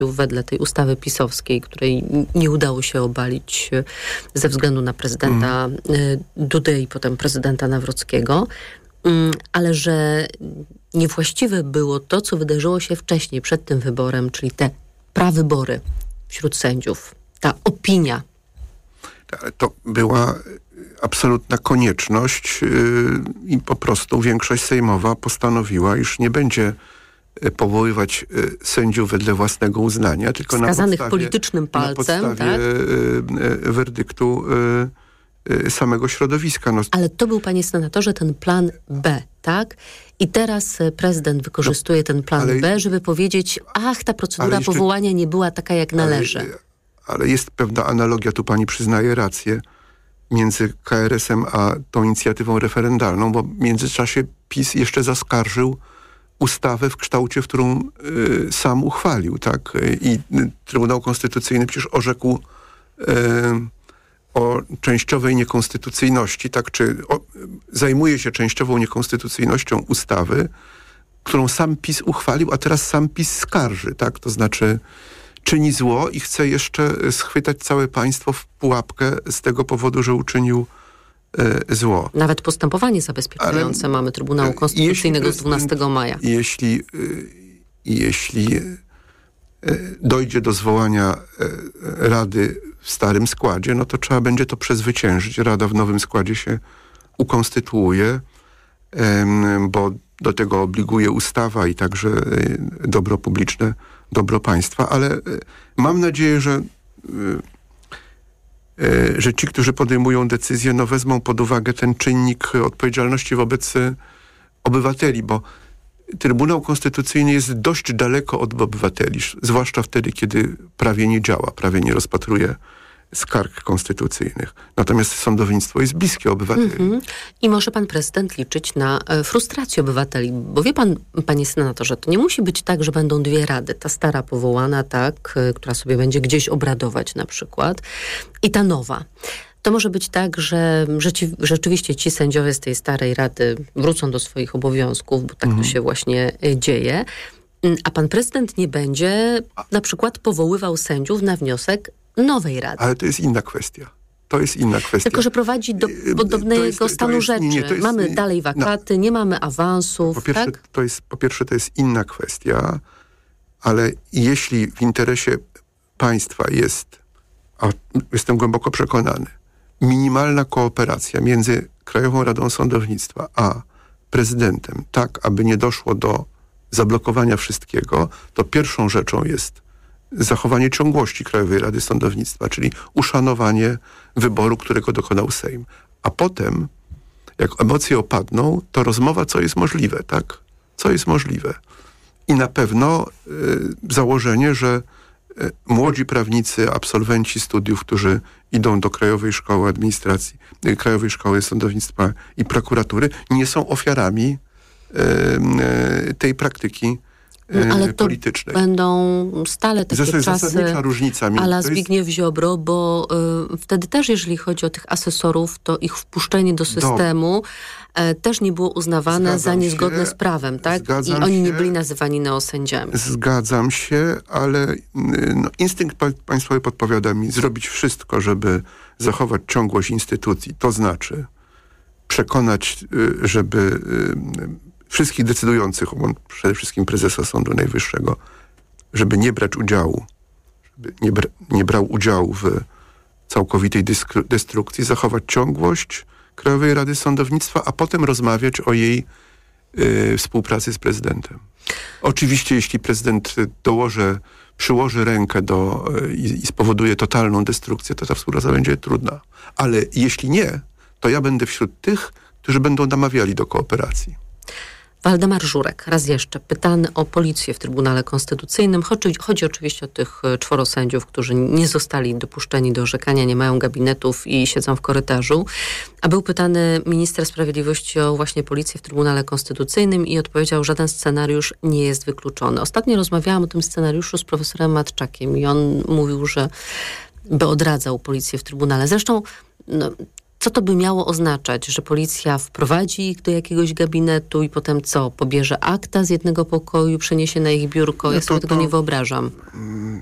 wedle tej ustawy pisowskiej, której nie udało się obalić ze względu na prezydenta Dudę i potem prezydenta Nawrockiego, ale że niewłaściwe było to, co wydarzyło się wcześniej, przed tym wyborem, czyli te prawybory wśród sędziów, ta opinia. To była absolutna konieczność i po prostu większość sejmowa postanowiła, iż nie będzie powoływać sędziów wedle własnego uznania, tylko skazanych na podstawie, politycznym palcem, na podstawie werdyktu samego środowiska. Ale to był, panie senatorze, ten plan B, tak? I teraz prezydent wykorzystuje ten plan B, żeby powiedzieć, ta procedura powołania nie była taka, jak należy. Ale jest pewna analogia, tu pani przyznaje rację, między KRS-em a tą inicjatywą referendalną, bo w międzyczasie PiS jeszcze zaskarżył ustawę w kształcie, w którą sam uchwalił, tak? I Trybunał Konstytucyjny przecież orzekł o częściowej niekonstytucyjności, tak? Zajmuje się częściową niekonstytucyjnością ustawy, którą sam PiS uchwalił, a teraz sam PiS skarży, tak? To znaczy czyni zło i chce jeszcze schwytać całe państwo w pułapkę z tego powodu, że uczynił zło. Nawet postępowanie zabezpieczające mamy Trybunału Konstytucyjnego z 12 maja. Jeśli dojdzie do zwołania Rady w starym składzie, no to trzeba będzie to przezwyciężyć. Rada w nowym składzie się ukonstytuuje, bo do tego obliguje ustawa i także dobro publiczne, dobro państwa, ale mam nadzieję, że ci, którzy podejmują decyzje, wezmą pod uwagę ten czynnik odpowiedzialności wobec obywateli, bo Trybunał Konstytucyjny jest dość daleko od obywateli, zwłaszcza wtedy, kiedy prawie nie działa, prawie nie rozpatruje skarg konstytucyjnych. Natomiast sądownictwo jest bliskie obywateli. I może pan prezydent liczyć na frustrację obywateli, bo wie pan, panie senatorze, to nie musi być tak, że będą dwie rady. Ta stara powołana, tak, która sobie będzie gdzieś obradować na przykład, i ta nowa. To może być tak, że rzeczywiście ci sędziowie z tej starej rady wrócą do swoich obowiązków, bo tak to się właśnie dzieje, a pan prezydent nie będzie na przykład powoływał sędziów na wniosek nowej rady. Ale to jest inna kwestia. Tylko, że prowadzi do podobnego stanu rzeczy. Mamy dalej wakaty, nie mamy awansów. Po pierwsze, to jest inna kwestia, ale jeśli w interesie państwa jest, a jestem głęboko przekonany, minimalna kooperacja między Krajową Radą Sądownictwa a prezydentem, tak aby nie doszło do zablokowania wszystkiego, to pierwszą rzeczą jest zachowanie ciągłości Krajowej Rady Sądownictwa, czyli uszanowanie wyboru, którego dokonał Sejm. A potem, jak emocje opadną, to rozmowa, co jest możliwe, tak? Co jest możliwe. I na pewno założenie, że młodzi prawnicy, absolwenci studiów, którzy idą do Krajowej Szkoły Administracji, Krajowej Szkoły Sądownictwa i Prokuratury, nie są ofiarami tej praktyki ale to politycznej. Będą stale takie czasy zasadnicza różnica. a la Zbigniew Ziobro, bo wtedy też, jeżeli chodzi o tych asesorów, to ich wpuszczenie do systemu też nie było uznawane za niezgodne z prawem, tak? I oni nie byli nazywani neosędziami. Zgadzam się, ale instynkt państwowy podpowiada mi zrobić wszystko, żeby zachować ciągłość instytucji. To znaczy przekonać, żeby wszystkich decydujących, przede wszystkim prezesa Sądu Najwyższego, żeby nie brać udziału, nie brał udziału w całkowitej destrukcji, zachować ciągłość Krajowej Rady Sądownictwa, a potem rozmawiać o jej współpracy z prezydentem. Oczywiście, jeśli prezydent przyłoży rękę i spowoduje totalną destrukcję, to ta współpraca będzie trudna. Ale jeśli nie, to ja będę wśród tych, którzy będą namawiali do kooperacji. Waldemar Żurek, raz jeszcze, pytany o policję w Trybunale Konstytucyjnym. Chodzi oczywiście o tych 4 sędziów, którzy nie zostali dopuszczeni do orzekania, nie mają gabinetów i siedzą w korytarzu. A był pytany minister sprawiedliwości o właśnie policję w Trybunale Konstytucyjnym i odpowiedział, że żaden scenariusz nie jest wykluczony. Ostatnio rozmawiałam o tym scenariuszu z profesorem Matczakiem i on mówił, że by odradzał policję w Trybunale. Zresztą Co to by miało oznaczać? Że policja wprowadzi ich do jakiegoś gabinetu i potem co? Pobierze akta z jednego pokoju, przeniesie na ich biurko? Ja sobie tego nie wyobrażam.